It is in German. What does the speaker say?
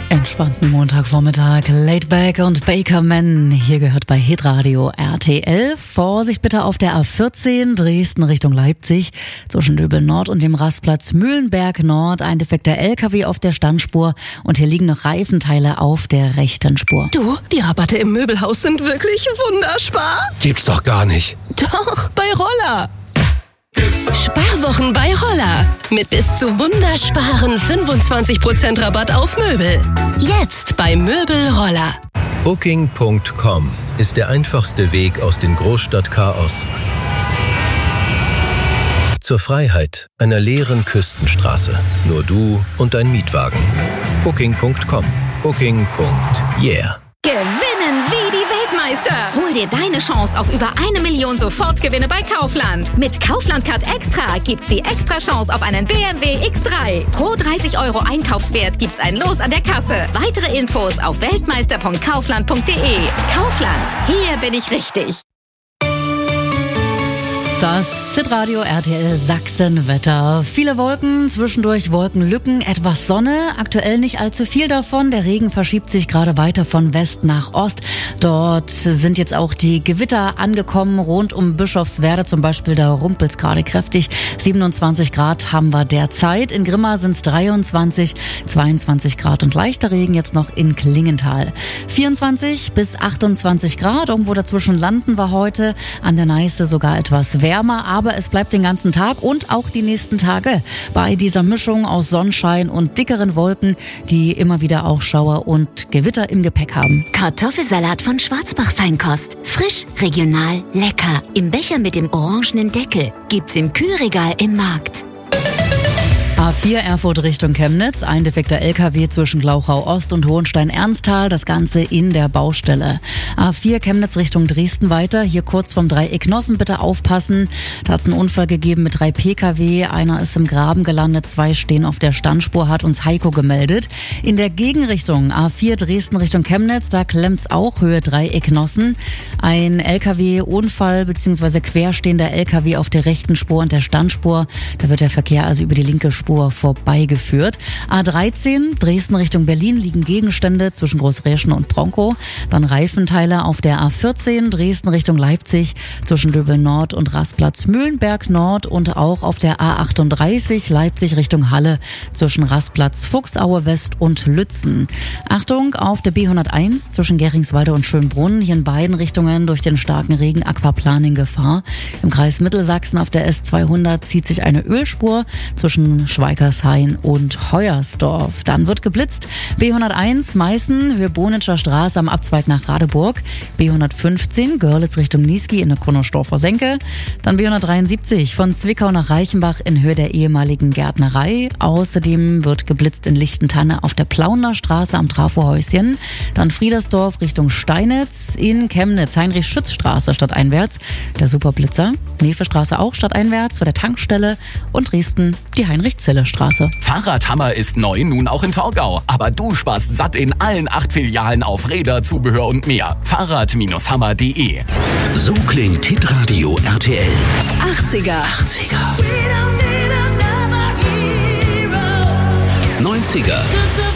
Entspannten Montagvormittag, Laidback und Bakerman. Hier gehört bei Hitradio RTL. Vorsicht bitte auf der A14 Dresden Richtung Leipzig. Zwischen Döbel Nord und dem Rastplatz Mühlenberg Nord ein defekter LKW auf der Standspur. Und hier liegen noch Reifenteile auf der rechten Spur. Du, die Rabatte im Möbelhaus sind wirklich wunderspar. Gibt's doch gar nicht. Doch, bei Roller. Sparwochen bei Roller. Mit bis zu wundersparen 25% Rabatt auf Möbel. Jetzt bei Möbel Roller. Booking.com ist der einfachste Weg aus dem Großstadtchaos zur Freiheit einer leeren Küstenstraße. Nur du und dein Mietwagen. Booking.com. Booking.yeah. Gewinnen wie die Weltmeister. Hol dir deine Chance auf über 1 Million Sofortgewinne bei Kaufland. Mit Kaufland Card Extra gibt's die extra Chance auf einen BMW X3. Pro 30 € Einkaufswert gibt's ein Los an der Kasse. Weitere Infos auf weltmeister.kaufland.de. Kaufland, hier bin ich richtig. Das Hitradio RTL Sachsenwetter. Viele Wolken, zwischendurch Wolkenlücken, etwas Sonne. Aktuell nicht allzu viel davon. Der Regen verschiebt sich gerade weiter von West nach Ost. Dort sind jetzt auch die Gewitter angekommen. Rund um Bischofswerda zum Beispiel, da rumpelt's gerade kräftig. 27 Grad haben wir derzeit. In Grimma sind's 23, 22 Grad und leichter Regen jetzt noch in Klingenthal. 24 bis 28 Grad. Irgendwo dazwischen landen wir heute. An der Neiße sogar etwas wärmer, aber es bleibt den ganzen Tag und auch die nächsten Tage bei dieser Mischung aus Sonnenschein und dickeren Wolken, die immer wieder auch Schauer und Gewitter im Gepäck haben. Kartoffelsalat von Schwarzbach Feinkost. Frisch, regional, lecker. Im Becher mit dem orangenen Deckel. Gibt's im Kühlregal im Markt. A4 Erfurt Richtung Chemnitz, ein defekter LKW zwischen Glauchau Ost und Hohenstein-Ernsthal, das Ganze in der Baustelle. A4 Chemnitz Richtung Dresden weiter, hier kurz vom Dreieck Nossen bitte aufpassen. Da hat es einen Unfall gegeben mit 3 Pkw, einer ist im Graben gelandet, 2 stehen auf der Standspur, hat uns Heiko gemeldet. In der Gegenrichtung A4 Dresden Richtung Chemnitz, da klemmt's auch, Höhe Dreieck Nossen. Ein LKW-Unfall bzw. querstehender LKW auf der rechten Spur und der Standspur, da wird der Verkehr also über die linke Spur vorbeigeführt. A13, Dresden Richtung Berlin, liegen Gegenstände zwischen Großräschen und Bronco. Dann Reifenteile auf der A14, Dresden Richtung Leipzig, zwischen Döbel Nord und Rastplatz Mühlenberg Nord und auch auf der A38, Leipzig Richtung Halle, zwischen Rastplatz Fuchsaue West und Lützen. Achtung, auf der B101 zwischen Geringswalde und Schönbrunn, hier in beiden Richtungen durch den starken Regen Aquaplaning Gefahr. Im Kreis Mittelsachsen auf der S200 zieht sich eine Ölspur zwischen Schweikershain und Heuersdorf. Dann wird geblitzt. B101 Meißen, Höhe Bonitscher Straße am Abzweig nach Radeburg. B115 Görlitz Richtung Niesky in der Konnosdorfer Senke. Dann B173 von Zwickau nach Reichenbach in Höhe der ehemaligen Gärtnerei. Außerdem wird geblitzt in Lichtentanne auf der Plauner Straße am Trafohäuschen. Dann Friedersdorf Richtung Steinitz, in Chemnitz Heinrich-Schütz-Straße stadteinwärts. Der Superblitzer. Nevestraße auch stadteinwärts vor der Tankstelle. Und Dresden die Heinrich-Zille-Straße. Fahrradhammer ist neu, nun auch in Torgau. Aber du sparst satt in allen 8 Filialen auf Räder, Zubehör und mehr. Fahrrad-hammer.de. So klingt Hitradio RTL. 80er. 90er.